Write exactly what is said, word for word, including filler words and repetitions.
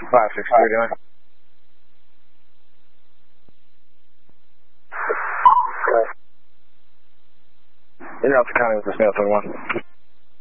five six three doing. Interrupt the county with the Snail twenty-one.